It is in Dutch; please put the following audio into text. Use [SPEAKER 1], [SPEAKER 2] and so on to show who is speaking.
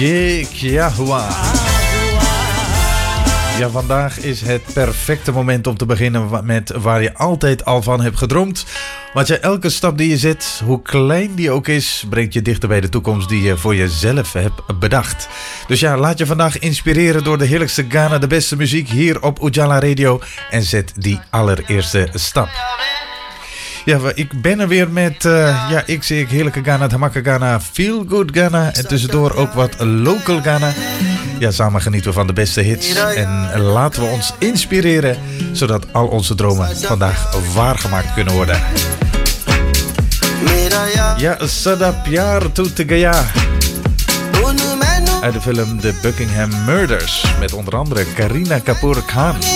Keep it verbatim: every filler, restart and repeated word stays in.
[SPEAKER 1] Ye Kya Hua. Ja, vandaag is het perfecte moment om te beginnen met waar je altijd al van hebt gedroomd. Want je, elke stap die je zet, hoe klein die ook is, brengt je dichter bij de toekomst die je voor jezelf hebt bedacht. Dus ja, laat je vandaag inspireren door de heerlijkste Ghana, de beste muziek hier op Ujala Radio. En zet die allereerste stap. Ja, ik ben er weer met, uh, ja, ik zie ik heerlijke Ghana, Tamaka Ghana, Feel Good Ghana. En tussendoor ook wat local Ghana. Ja, samen genieten we van de beste hits. En laten we ons inspireren, zodat al onze dromen vandaag waargemaakt kunnen worden. Ja, Sada Pyar Toot Gaya. Uit de film The Buckingham Murders. Met onder andere Kareena Kapoor Khan.